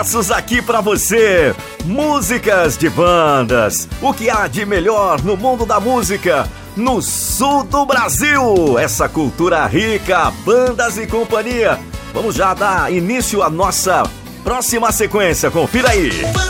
Passos aqui pra você, músicas de bandas, o que há de melhor no mundo da música, no sul do Brasil, essa cultura rica, bandas e companhia. Vamos já dar início à nossa próxima sequência, confira aí.